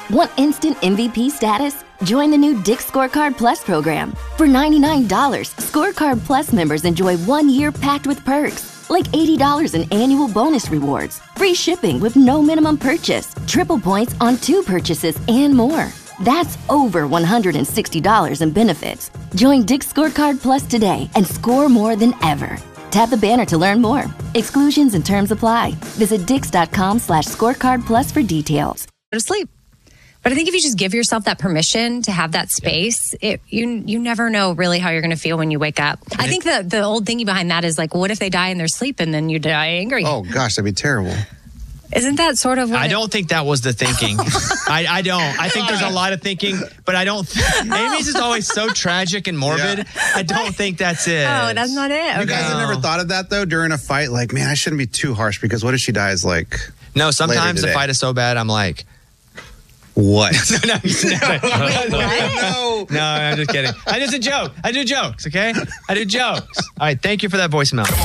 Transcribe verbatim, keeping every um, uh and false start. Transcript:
Want instant M V P status? Join the new Dick's Scorecard Plus program. For ninety-nine dollars, Scorecard Plus members enjoy one year packed with perks, like eighty dollars in annual bonus rewards, free shipping with no minimum purchase, triple points on two purchases, and more. That's over one hundred sixty dollars in benefits. Join Dick's Scorecard Plus today and score more than ever. Tap the banner to learn more. Exclusions and terms apply. Visit dix.com slash scorecard plus for details. Go to sleep. But I think if you just give yourself that permission to have that space, it, you you never know really how you're going to feel when you wake up. I think the, the old thinking behind that is like, what if they die in their sleep and then you die angry? Oh, gosh, that'd be terrible. Isn't that sort of what I it, don't think that was the thinking. I, I don't. I think there's a lot of thinking, but I don't. Th- Amy's is always so tragic and morbid. Yeah. I don't think that's it. Oh, that's not it. Okay. You guys have never thought of that, though, during a fight? Like, man, I shouldn't be too harsh because what if she dies, like, no, sometimes the fight is so bad, I'm like, what? no, no, no, Wait, no. no, I'm just kidding. I just a joke. I do jokes, okay? I do jokes. All right, thank you for that voicemail.